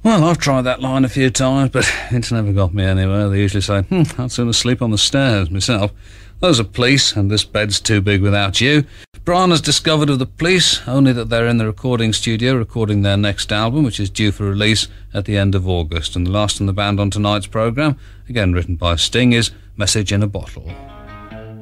Well, I've tried that line a few times, but it's never got me anywhere. They usually say, I'd sooner sleep on the stairs myself. Those are Police, and this bed's too big without you. Brian has discovered of the Police only that they're in the recording studio recording their next album, which is due for release at the end of August. And the last in the band on tonight's programme, again written by Sting, is Message in a Bottle.